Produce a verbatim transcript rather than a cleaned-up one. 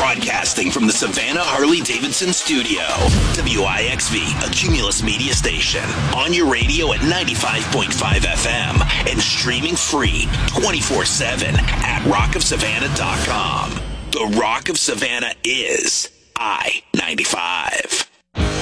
Broadcasting from the Savannah Harley-Davidson studio. W I X V, a Cumulus media station. On your radio at ninety-five point five F M and streaming free twenty-four seven at rock of savannah dot com. The Rock of Savannah is I ninety-five.